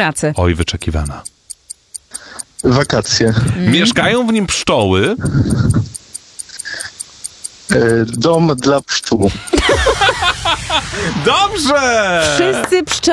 pracy. Oj, wyczekiwana. Wakacje. Mieszkają w nim pszczoły. Dom dla pszczół. Dobrze! Wszyscy